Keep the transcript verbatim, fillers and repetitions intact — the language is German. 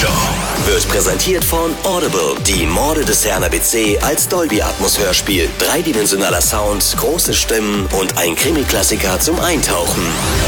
Show wird präsentiert von Audible. Die Morde des Herrn A B C als Dolby-Atmos-Hörspiel. Dreidimensionaler Sound, große Stimmen und ein Krimi-Klassiker zum Eintauchen.